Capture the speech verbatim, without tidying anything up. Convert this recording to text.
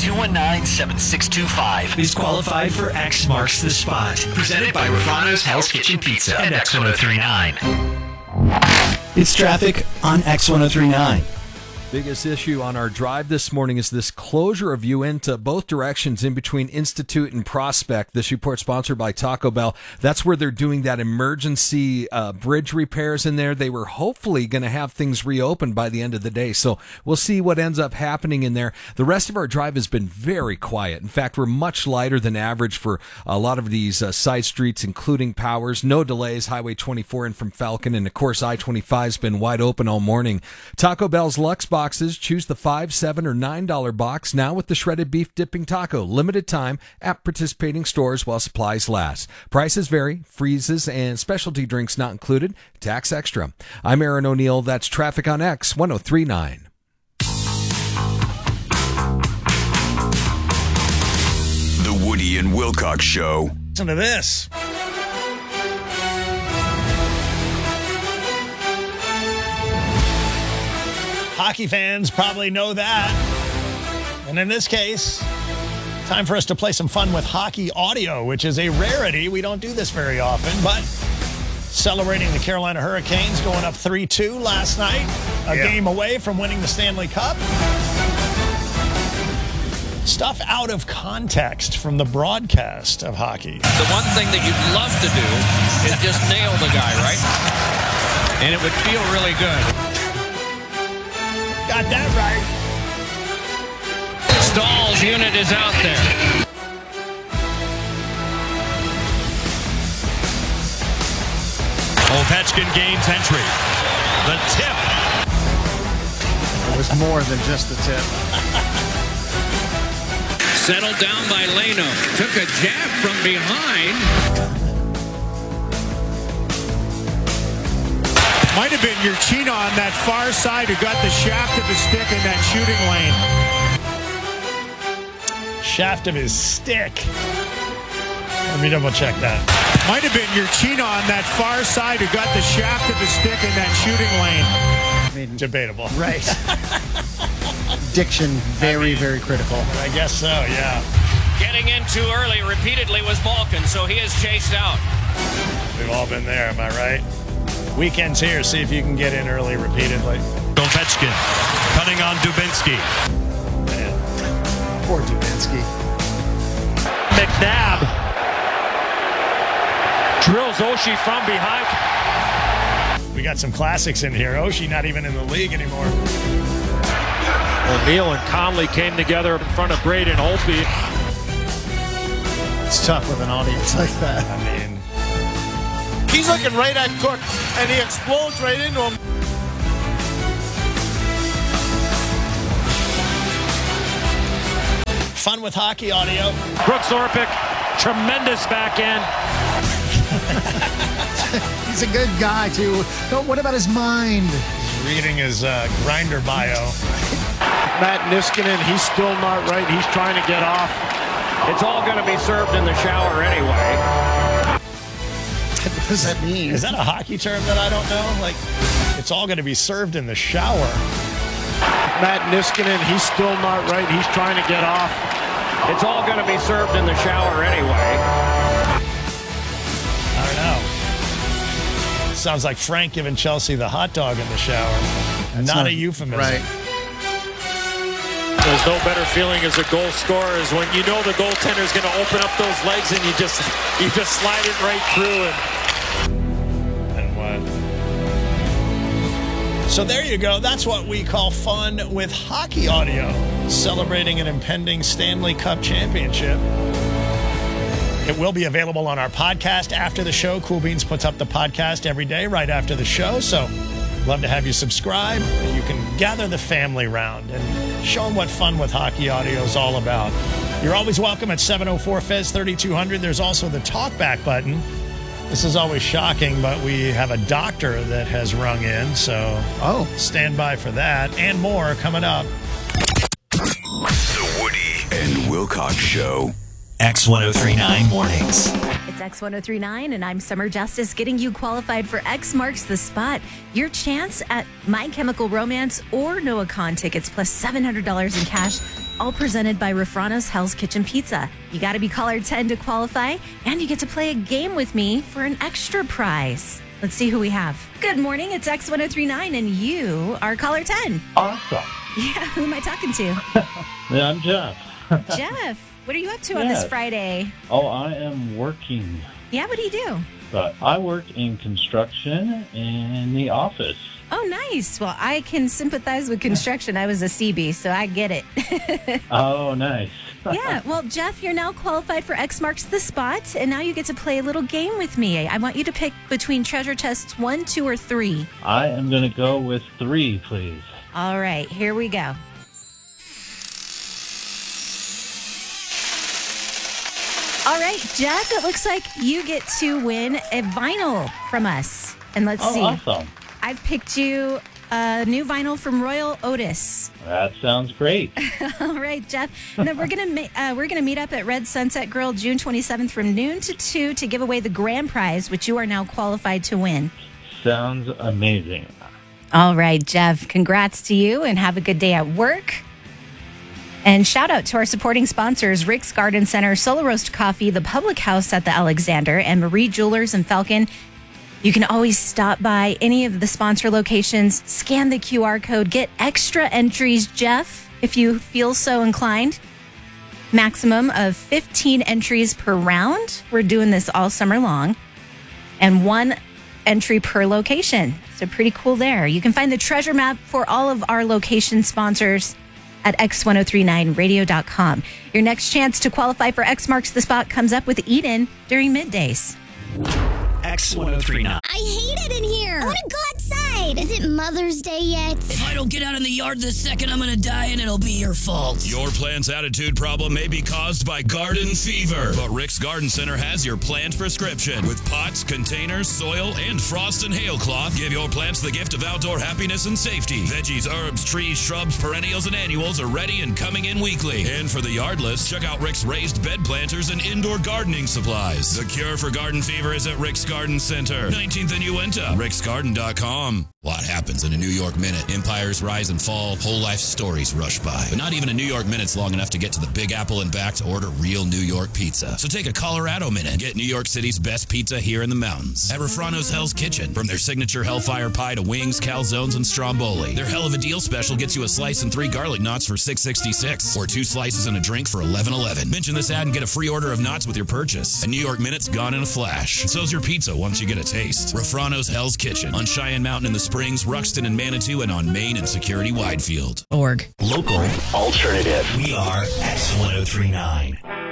two one nine, seven six two five is qualified for X Marks the Spot. Presented by Rafano's Hell's Kitchen Pizza and X ten thirty-nine. It's traffic on X ten thirty-nine. Biggest issue on our drive this morning is this closure of Uinta, both directions in between Institute and Prospect. This report sponsored by Taco Bell. That's where they're doing that emergency uh, bridge repairs in there. They were hopefully going to have things reopened by the end of the day. So we'll see what ends up happening in there. The rest of our drive has been very quiet. In fact, we're much lighter than average for a lot of these uh, side streets, including Powers. No delays. Highway twenty-four in from Falcon. And of course, I twenty-five has been wide open all morning. Taco Bell's Lux Box. Choose the five, seven, or nine dollar box now with the shredded beef dipping taco. Limited time at participating stores while supplies last. Prices vary. Freezes and specialty drinks not included. Tax extra. I'm Aaron O'Neill. That's traffic on X ten thirty-nine. The Woody and Wilcox Show. Listen to this. Hockey fans probably know that. And in this case, time for us to play some fun with hockey audio, which is a rarity. We don't do this very often, but celebrating the Carolina Hurricanes going up three two last night, a yeah. game away from winning the Stanley Cup. Stuff out of context from the broadcast of hockey. The one thing that you'd love to do is just nail the guy, right? And it would feel really good. Got that right. Stahl's unit is out there. Ovechkin gains entry. The tip. It was more than just the tip. Settled down by Leno. Took a jab from behind. Might have been Urchina on that far side who got the shaft of his stick in that shooting lane. Shaft of his stick. Let me double check that. Might have been Urchina on that far side who got the shaft of his stick in that shooting lane. I mean, debatable. Right. Diction very, I mean, very critical. I guess so, yeah. Getting in too early repeatedly was Malkin, so he is chased out. We've all been there, am I right? Weekend's here. See if you can get in early repeatedly. Ovechkin cutting on Dubinsky. Poor Dubinsky. McNabb drills Oshie from behind. We got some classics in here. Oshie not even in the league anymore. O'Neill and Conley came together in front of Braden Holtby. It's tough with an audience like that. I mean, he's looking right at Cook, and he explodes right into him. Fun with hockey audio. Brooks Orpik, tremendous backhand. He's a good guy, too. But what about his mind? He's reading his uh, grinder bio. Matt Niskanen, he's still not right. He's trying to get off. It's all going to be served in the shower anyway. What does that mean? Is that a hockey term that I don't know? Like, it's all going to be served in the shower. Matt Niskanen, he's still not right. He's trying to get off. It's all going to be served in the shower anyway. I don't know. Sounds like Frank giving Chelsea the hot dog in the shower. Not, not a euphemism. Right. There's no better feeling as a goal scorer is when you know the goaltender is going to open up those legs and you just you just slide it right through. And, and what? So there you go. That's what we call fun with hockey audio, celebrating an impending Stanley Cup championship. It will be available on our podcast after the show. Cool Beans puts up the podcast every day right after the show, so love to have you subscribe. You can gather the family round and show them what fun with hockey audio is all about. You're always welcome at seven oh four F E Z thirty-two hundred. There's also the talkback button. This is always shocking, but we have a doctor that has rung in, so oh, stand by for that and more coming up. The Woody and Wilcox Show. X ten thirty-nine Mornings. It's X ten thirty-nine, and I'm Summer Justice, getting you qualified for X Marks the Spot. Your chance at My Chemical Romance or Noah Kahn tickets plus seven hundred dollars in cash, all presented by Refrano's Hell's Kitchen Pizza. You got to be caller ten to qualify, and you get to play a game with me for an extra prize. Let's see who we have. Good morning, it's X ten thirty-nine, and you are caller ten. Awesome. Yeah, who am I talking to? Yeah, I'm Jeff. Jeff, what are you up to on Yes. this Friday? Oh, I am working. Yeah, what do you do? But I work in construction in the office. Oh, nice. Well, I can sympathize with construction. I was a C B, so I get it. Oh, nice. Yeah. Well, Jeff, you're now qualified for X Marks the Spot, and now you get to play a little game with me. I want you to pick between treasure chests one, two, or three. I am going to go with three, please. All right, here we go. All right, Jeff, it looks like you get to win a vinyl from us. And let's Oh, see. awesome. I've picked you a new vinyl from Royal Otis. That sounds great. All right, Jeff. Now we're gonna ma- uh, we're gonna meet up at Red Sunset Grill June twenty-seventh from noon to two to give away the grand prize, which you are now qualified to win. Sounds amazing. All right, Jeff. Congrats to you, and have a good day at work. And shout out to our supporting sponsors, Rick's Garden Center, Solo Roast Coffee, the Public House at the Alexander, and Marie Jewelers in Falcon. You can always stop by any of the sponsor locations, scan the Q R code, get extra entries, Jeff, if you feel so inclined. Maximum of fifteen entries per round. We're doing this all summer long. And one entry per location. So pretty cool there. You can find the treasure map for all of our location sponsors at x ten thirty-nine radio dot com. Your next chance to qualify for X Marks the Spot comes up with Eden during middays. X ten thirty-nine. I hate it in here. I want to go outside. Is it Mother's Day yet? If I don't get out in the yard this second, I'm gonna die and it'll be your fault. Your plant's attitude problem may be caused by garden fever, but Rick's Garden Center has your plant prescription. With pots, containers, soil, and frost and hail cloth, give your plants the gift of outdoor happiness and safety. Veggies, herbs, trees, shrubs, perennials, and annuals are ready and coming in weekly. And for the yardless, check out Rick's raised bed planters and indoor gardening supplies. The cure for garden fever is at Rick's Garden Center, nineteenth and Uinta, ricks garden dot com. A lot happens in a New York minute. Empires rise and fall, whole life stories rush by. But not even a New York minute's long enough to get to the Big Apple and back to order real New York pizza. So take a Colorado minute and get New York City's best pizza here in the mountains. At Refrano's Hell's Kitchen. From their signature Hellfire Pie to wings, calzones, and stromboli. Their Hell of a Deal special gets you a slice and three garlic knots for six sixty-six, or two slices and a drink for eleven eleven. Mention this ad and get a free order of knots with your purchase. A New York minute's gone in a flash. And so's your pizza once you get a taste. Refrano's Hell's Kitchen on Cheyenne Mountain in the Springs, Ruxton and Manitou, and on Main and Security Widefield. Org. Local. Alternative. We are X ten thirty-nine.